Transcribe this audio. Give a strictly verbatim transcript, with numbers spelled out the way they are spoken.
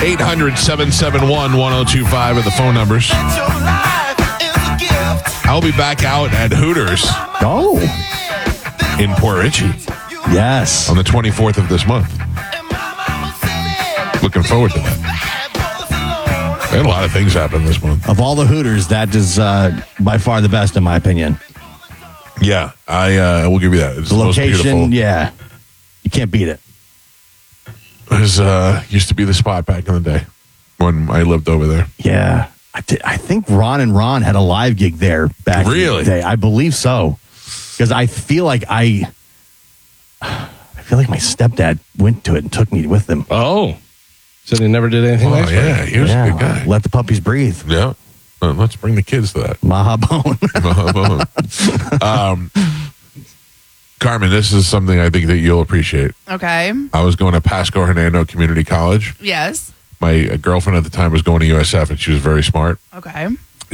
eight hundred, seven seven one, one oh two five are the phone numbers. I'll be back out at Hooters Oh, in Port Richey yes. on the twenty-fourth of this month. Looking forward to that. There had a lot of things happen this month. Of all the Hooters, that is uh, by far the best, in my opinion. Yeah, I uh, will give you that. It's The the most location, beautiful. yeah. You can't beat it. It was, uh, used to be the spot back in the day when I lived over there. Yeah. I, did, I think Ron and Ron had a live gig there back Really? in the day. I believe so. Because I feel like I... I feel like my stepdad went to it and took me with him. Oh. Said he never did anything Oh, nice for yeah, you. he was yeah, a good guy. let the puppies breathe. Yeah. Uh, let's bring the kids to that. Mahabone. um, Carmen, this is something I think that you'll appreciate. Okay. I was going to Pasco Hernando Community College. Yes. My uh, girlfriend at the time was going to U S F, and she was very smart. Okay.